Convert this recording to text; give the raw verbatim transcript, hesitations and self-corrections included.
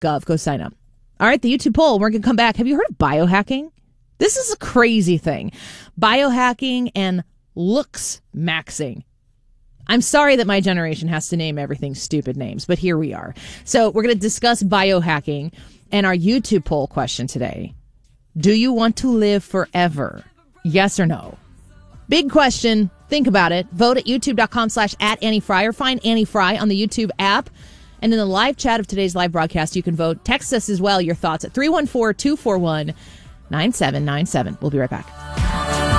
gov. Go sign up. All right, the YouTube poll. We're going to come back. Have you heard of biohacking? This is a crazy thing. Biohacking and looks maxing. I'm sorry that my generation has to name everything stupid names, but here we are. So we're going to discuss biohacking and our YouTube poll question today. Do you want to live forever? Yes or no? Big question. Think about it. Vote at youtube.com slash at Annie Fry or find Annie Fry on the YouTube app. And in the live chat of today's live broadcast, you can vote. Text us as well your thoughts at three one four, two four one, nine seven nine seven. We'll be right back.